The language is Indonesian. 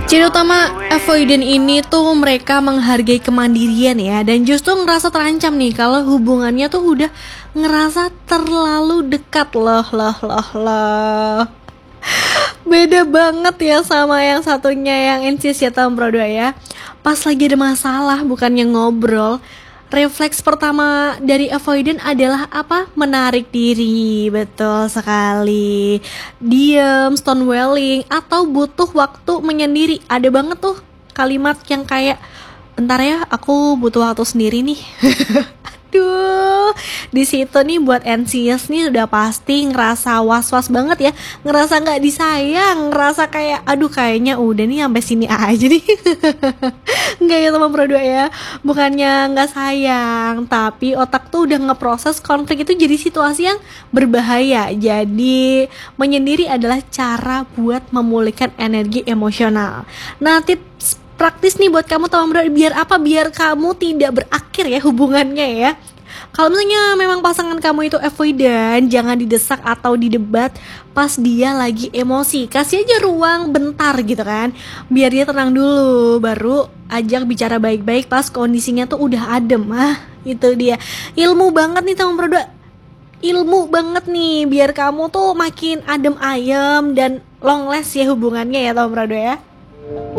Ciri utama avoidant ini tuh mereka menghargai kemandirian ya, dan justru ngerasa terancam nih kalau hubungannya tuh udah ngerasa terlalu dekat loh. Beda banget ya sama yang satunya yang insist ya Tom Bro 2 ya. Pas lagi ada masalah bukannya ngobrol, refleks pertama dari avoidant adalah apa? Menarik diri, betul sekali. Diam, stonewalling, atau butuh waktu menyendiri. Ada banget tuh kalimat yang kayak, bentar ya, aku butuh waktu sendiri nih. Aduh, di situ nih buat anxious nih udah pasti ngerasa was-was banget ya, ngerasa nggak disayang, ngerasa kayak, aduh kayaknya udah nih sampai sini aja nih. Nggak ya teman berdua ya, bukannya nggak sayang, tapi otak tuh udah ngeproses konflik itu jadi situasi yang berbahaya. Jadi menyendiri adalah cara buat memulihkan energi emosional. Nah, tips praktis nih buat kamu teman bro, biar apa? Biar kamu tidak berakhir ya hubungannya ya. Kalau misalnya memang pasangan kamu itu avoidant, jangan didesak atau didebat pas dia lagi emosi. Kasih aja ruang bentar gitu kan, biar dia tenang dulu, baru ajak bicara baik-baik pas kondisinya tuh udah adem. Itu dia ilmu banget nih teman bro, ilmu banget nih biar kamu tuh makin adem ayem dan long last ya hubungannya ya teman bro ya.